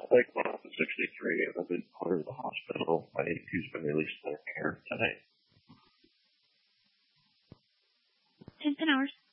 Lake 163 and I've been part of the hospital. My AP's been released to their care today. 10 hours.